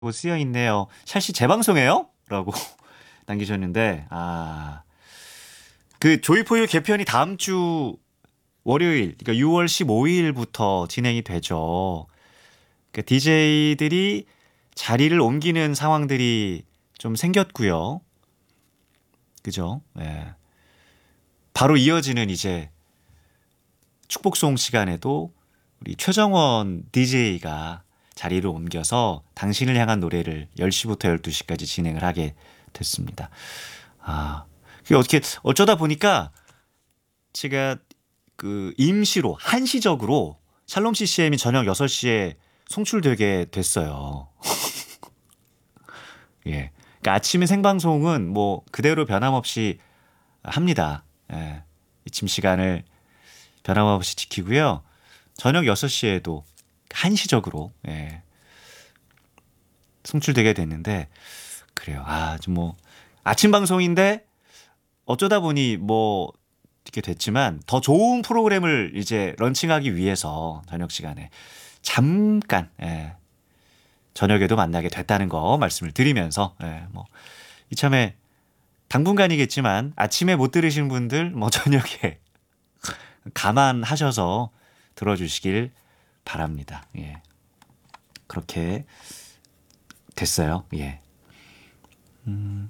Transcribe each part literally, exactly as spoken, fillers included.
쓰여 있네요. 샬씨 재방송해요? 라고 남기셨는데, 아, 그 조이포유 개편이 다음 주 월요일, 그러니까 유월 십오일부터 진행이 되죠. 그 디제이들이 자리를 옮기는 상황들이 좀 생겼고요. 그죠? 예. 바로 이어지는 이제 축복송 시간에도 우리 최정원 디제이가 자리를 옮겨서 당신을 향한 노래를 열 시부터 열두 시까지 진행을 하게 됐습니다. 아, 그게 어떻게 어쩌다 보니까 제가 그 임시로 한시적으로 샬롬 씨씨엠이 저녁 여섯 시에 송출되게 됐어요. 예. 그러니까 아침에 생방송은 뭐 그대로 변함없이 합니다. 예. 이침 시간을 변함없이 지키고요. 저녁 여섯 시에도 한시적으로 예. 송출되게 됐는데 그래요. 아, 좀 뭐 아침 방송인데 어쩌다 보니 뭐 이렇게 됐지만 더 좋은 프로그램을 이제 런칭하기 위해서 저녁 시간에 잠깐 예. 저녁에도 만나게 됐다는 거 말씀을 드리면서 예. 뭐 이참에 당분간이겠지만 아침에 못 들으신 분들 뭐 저녁에 감안하셔서 들어주시길 바랍니다. 예. 그렇게 됐어요. 예. 음.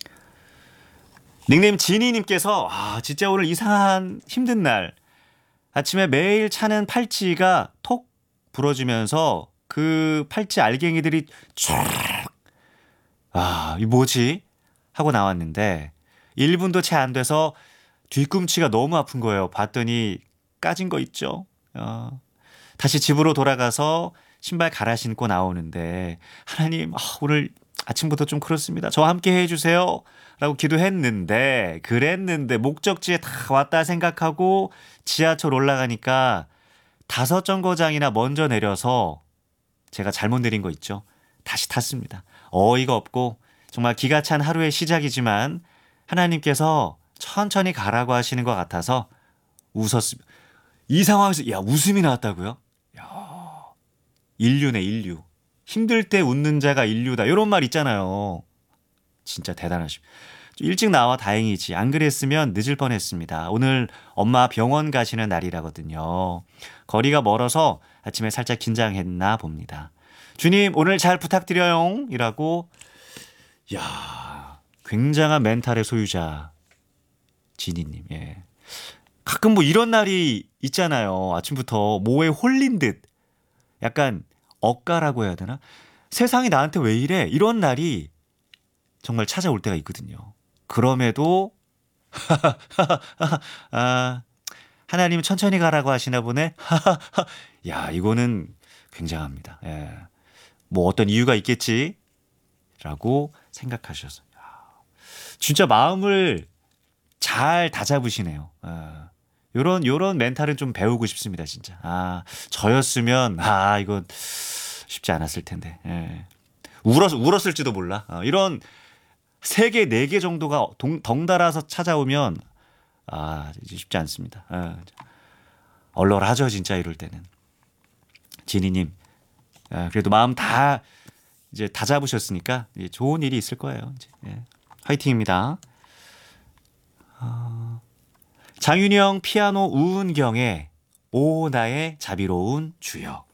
닉네임 지니님께서 아 진짜 오늘 이상한 힘든 날 아침에 매일 차는 팔찌가 톡 부러지면서 그 팔찌 알갱이들이 쫙 아, 이 뭐지? 하고 나왔는데 일 분도 채 안 돼서 뒤꿈치가 너무 아픈 거예요. 봤더니 까진 거 있죠. 어. 다시 집으로 돌아가서 신발 갈아 신고 나오는데 하나님 아, 오늘 아침부터 좀 그렇습니다. 저와 함께 해주세요. 라고 기도했는데 그랬는데 목적지에 다 왔다 생각하고 지하철 올라가니까 다섯 정거장이나 먼저 내려서 제가 잘못 내린 거 있죠. 다시 탔습니다. 어이가 없고 정말 기가 찬 하루의 시작이지만 하나님께서 천천히 가라고 하시는 것 같아서 웃었습니다. 이 상황에서 야 웃음이 나왔다고요? 야, 인류네 인류. 힘들 때 웃는 자가 인류다. 이런 말 있잖아요. 진짜 대단하십니다. 일찍 나와 다행이지. 안 그랬으면 늦을 뻔했습니다. 오늘 엄마 병원 가시는 날이라거든요. 거리가 멀어서 아침에 살짝 긴장했나 봅니다. 주님 오늘 잘 부탁드려요. 이라고 야 굉장한 멘탈의 소유자 지니님. 예. 가끔 뭐 이런 날이 있잖아요. 아침부터 뭐에 홀린 듯 약간 억가라고 해야 되나? 세상이 나한테 왜 이래? 이런 날이 정말 찾아올 때가 있거든요. 그럼에도 아, 하나님 천천히 가라고 하시나 보네. 야, 이거는 굉장합니다. 예. 뭐 어떤 이유가 있겠지라고 생각하셔서 야, 진짜 마음을 잘 다잡으시네요. 아, 요런 요런 멘탈은 좀 배우고 싶습니다, 진짜. 아, 저였으면 아, 이건 쉽지 않았을 텐데. 예. 울었 울었을지도 몰라. 어, 이런 세 개, 네 개 정도가 동, 덩달아서 찾아오면 아, 이제 쉽지 않습니다. 아, 얼얼하죠, 진짜 이럴 때는. 지니님, 아, 그래도 마음 다 이제 다 잡으셨으니까 이제 좋은 일이 있을 거예요. 이제. 예. 화이팅입니다. 어, 장윤영 피아노 우은경의 오 나의 자비로운 주여.